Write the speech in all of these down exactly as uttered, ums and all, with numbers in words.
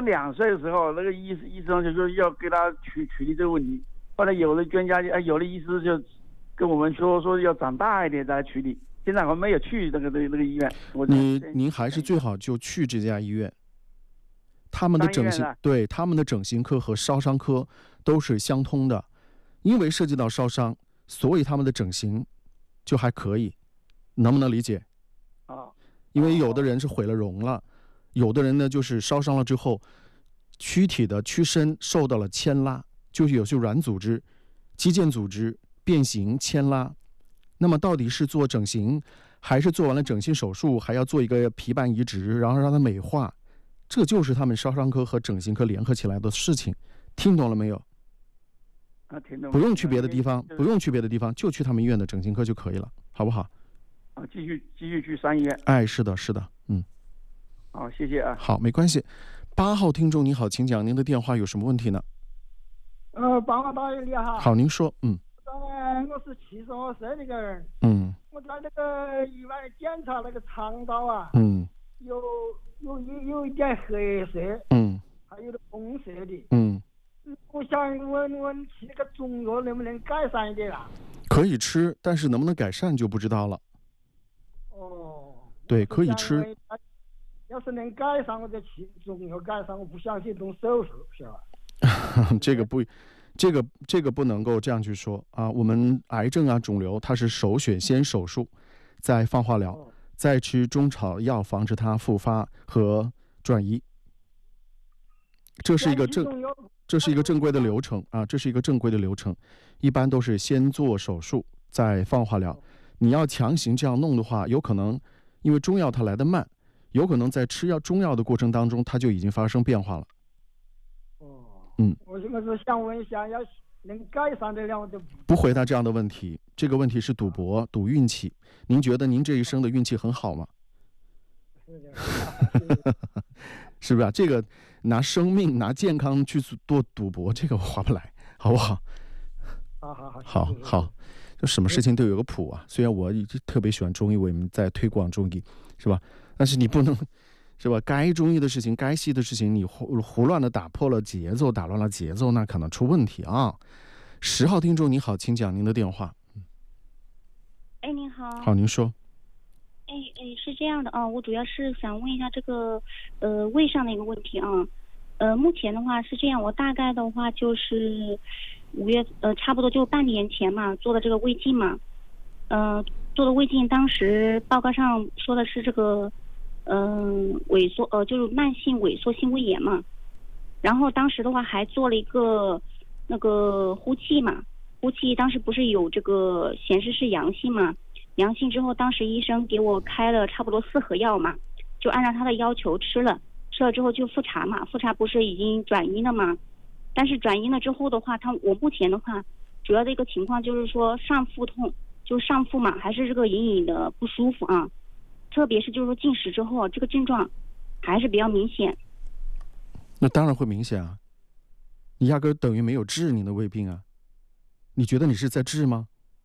两岁的时候，那个医医生就说要给他取取缔这个问题。后来有的专家，哎，有的医师就跟我们说说要长大一点再取缔。现在我没有去那个那个那个医院。我您您还是最好就去这家医院。他们的整形对他们的整形科和烧伤科都是相通的，因为涉及到烧伤，所以他们的整形就还可以，能不能理解？ 啊， 因为有的人是毁了容了，有的人呢就是烧伤了之后，躯体的躯身受到了牵拉，就是有些软组织、肌腱组织变形牵拉。那么到底是做整形，还是做完了整形手术还要做一个皮瓣移植，然后让它美化？这就是他们烧伤科和整形科联合起来的事情，听懂了没有？ 啊，听懂了。 不用去别的地方，不用去别的地方，就去他们医院的整形科就可以了，好不好？ 啊，继续继续去三医院。 哎，是的，是的，嗯。 好，谢谢啊。 好，没关系。八号听众你好，请讲，您的电话有什么问题呢？ 呃，帮我打一你好。 好，您说，嗯。 呃，我是七十二岁那个人。 嗯。 我在那个医院检查那个肠道啊。 嗯。 有有有有一点黑色。 嗯。 还有点红色的。 嗯。 我想问问吃这个中药能不能改善一点啊？ 可以吃，但是能不能改善就不知道了。 哦。 对，可以吃。 要是能改善，我再吃中药改善，我不想去动手术，是吧？ 这个不，这个这个不能够这样去说啊。我们癌症啊、肿瘤，它是首选先手术，再放化疗，哦、再吃中草药防止它复发和转移。这是一个正，这是一个正规的流程啊，这是一个正规的流程。一般都是先做手术，再放化疗。你要强行这样弄的话，有可能因为中药它来得慢。有可能在吃药中药的过程当中，它就已经发生变化了。 哦， 嗯， 我我是想问一下，要能改善得了，我就不回答这样的问题。这个问题是赌博，赌运气。您觉得您这一生的运气很好吗？ 是的， 是不是啊？这个拿生命、拿健康去做赌博，这个我划不来，好不好？ 好好好， 好好，就什么事情都有个谱啊。虽然我一直特别喜欢中医，我们在推广中医，是吧？但是你不能，是吧？该中医的事情，该西的事情，你胡胡乱的打破了节奏，打乱了节奏，那可能出问题啊。十号听众你好，请讲您的电话。 哎，您好。 好，您说。 哎哎，是这样的啊，我主要是想问一下这个呃胃上的一个问题啊。呃，目前的话是这样，我大概的话就是五月呃差不多就半年前嘛做的这个胃镜嘛，呃。做的胃镜，当时报告上说的是这个，嗯、呃，萎缩，呃，就是慢性萎缩性胃炎嘛。然后当时的话还做了一个那个呼气嘛，呼气当时不是有这个显示是阳性嘛，阳性之后，当时医生给我开了差不多四盒药嘛，就按照他的要求吃了，吃了之后就复查嘛，复查不是已经转阴了嘛？但是转阴了之后的话，他我目前的话，主要的一个情况就是说上腹痛。就上腹嘛，还是这个隐隐的不舒服啊，特别是就是说进食之后，这个症状还是比较明显。 那当然会明显啊，你压根等于没有治你的胃病啊，你觉得你是在治吗？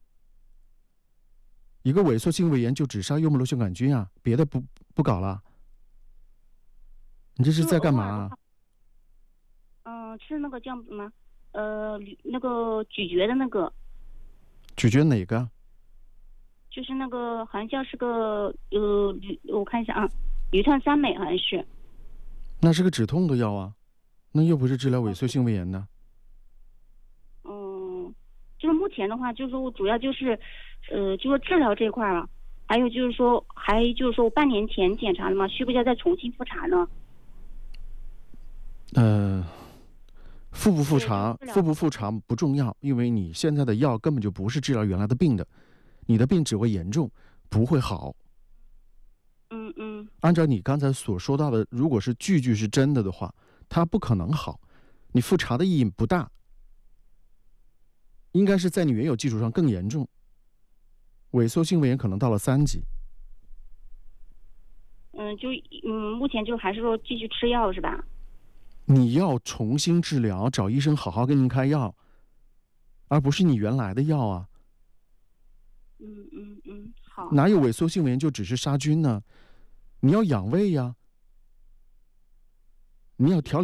一个萎缩性胃炎就只杀幽门螺旋杆菌啊，别的不不搞了。你这是在干嘛啊？ 嗯、呃，吃那个叫什么？呃，那个咀嚼的那个。 咀嚼哪个？ 就是那个好像叫是个呃铝，我看一下啊，铝碳三镁好像是。 那是个止痛的药啊，那又不是治疗萎缩性胃炎的。 嗯，就是目前的话，就是说我主要就是，呃，就是治疗这一块了。还有就是说，还就是说我半年前检查了嘛，需不需要再重新复查呢？ 呃，复不复查，复不复查不重要，因为你现在的药根本就不是治疗原来的病的。你的病只会严重，不会好。 嗯嗯。 按照你刚才所说到的，如果是句句是真的的话，它不可能好。你复查的意义不大，应该是在你原有基础上更严重。萎缩性胃炎可能到了三级。 嗯，就嗯，目前就还是说继续吃药是吧？ 你要重新治疗，找医生好好给您开药，而不是你原来的药啊。 嗯嗯嗯，好。 哪有萎缩性胃炎就只是杀菌呢？你要养胃呀，你要调理。